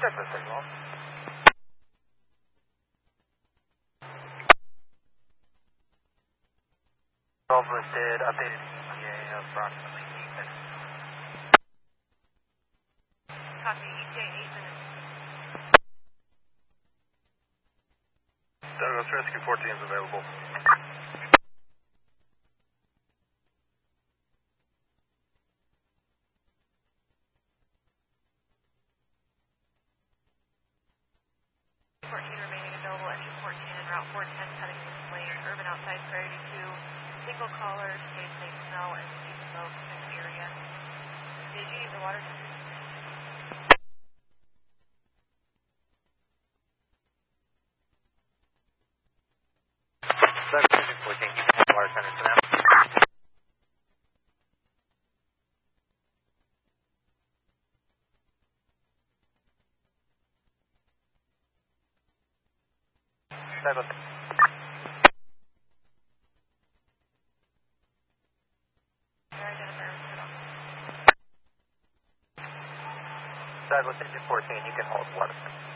Douglas signal. All listed, updated ETA of approximately 8 minutes. Copy, ETA 8 minutes. Douglas Rescue 14 is available. Remaining available, NE14 en route 410 cutting this lane, urban outside priority 2, single caller, stay safe, smell and see smoke in the area. Did you use the water test? Douglas Rescue 14, you can have water center for now. Douglas. Douglas Engine 14, you can hold water.